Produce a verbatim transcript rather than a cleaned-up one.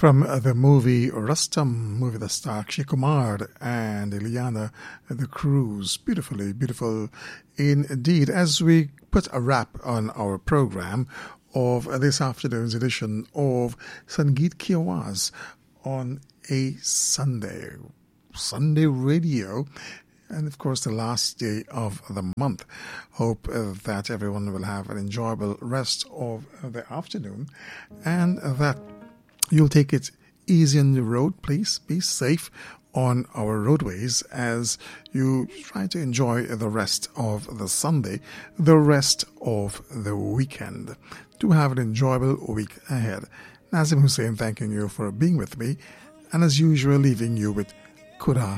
From the movie Rustam, movie that starred Akshay Kumar and Ileana the Cruz. Beautifully, beautiful indeed. As we put a wrap on our program of this afternoon's edition of Sangeet Ki Awaaz on a Sunday, Sunday radio, and of course the last day of the month. Hope uh, that everyone will have an enjoyable rest of the afternoon and uh, that you'll take it easy on the road. Please be safe on our roadways as you try to enjoy the rest of the Sunday, the rest of the weekend. Do have an enjoyable week ahead. Nazim Hussain thanking you for being with me, and as usual leaving you with Khuda